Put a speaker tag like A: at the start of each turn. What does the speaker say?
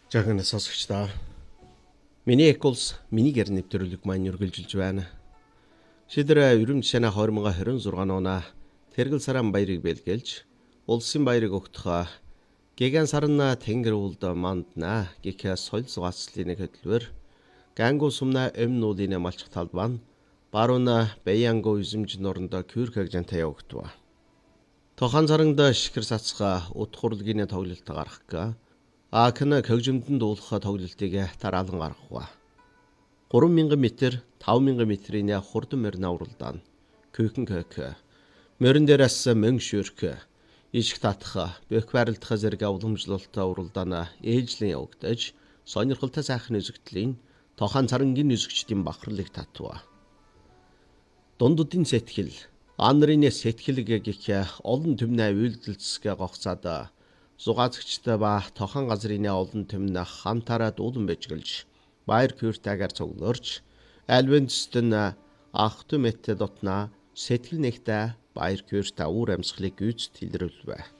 A: Жагнаа сонсогчдоо. Миний эколс минийгээр нэвтрүүлэг маань үргэлжилж байна. Шийдэр ерөнхий шанаа 2026 оноо тэргэл саран баярыг бэлгэлж улсын баярыг өгдөх гиган сарна тэнгэр үлд мандна гихэ соёл зугаацлын хөтөлбөр гангу сумна эмнуулын малчих талбан баруна баянго үзэмж нуранда кюрхэг жантай явагдва. Тохон саранда шихэр сацха утхурлгийн тоглолт гарах Акна хөгжимдөнд дуулах тоглолтыг дараалан гаргав. 3000 м, 5000 м-ийн хурдан морин авралдаан. Күйхэн кök. Морин дээрээс мөн шүрх. Ишг татах, бөх барилдах зэрэг уламжлалтай авралдаан ээжлэн явагдаж, сонирхолтой сайхан үзэгдлийн тохон царангийн үзэгчдийн бахарлыг татва. Дундуудын сэтгэл, анрын сэтгэлэг гэх олон төмнөө үйлдэлцгээ гогцоод зугаацагчтай ба тохон газрын олон төмнө хамтараа дуулан бэжгэлж баяр кюртагаар цугларч альвенстэн ахтүмэт дотна сэтгэл нэгтэ баяр кюрта үр амьсгалыг гүйцэд илрүүлвэ.